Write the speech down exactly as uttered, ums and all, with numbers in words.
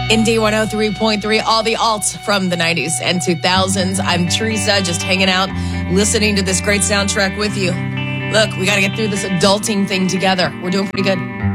In D one oh three point three, all the alts from the nineties and two thousands. I'm Teresa, just hanging out, listening to this great soundtrack with you. Look, we got to get through this adulting thing together. We're doing pretty good.